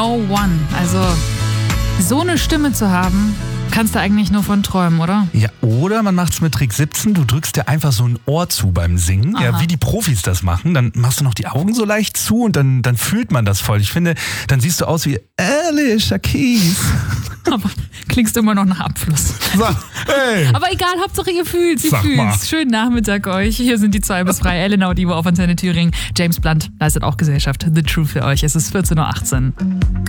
No One. Also so eine Stimme zu haben, kannst du eigentlich nur von träumen, oder? Ja, oder man macht's mit Trick 17, du drückst dir einfach so ein Ohr zu beim Singen, ja, wie die Profis das machen, dann machst du noch die Augen so leicht zu und dann fühlt man das voll. Ich finde, dann siehst du aus wie Alicia Keys. Aber klingst immer noch nach Abfluss. Hey. Aber egal, Hauptsache ihr fühlt's, Sag mal. Schönen Nachmittag euch. Hier sind die 2 bis 3, Elena Audivo auf Antenne Thüringen. James Blunt leistet auch Gesellschaft. The Truth für euch. Es ist 14.18 Uhr.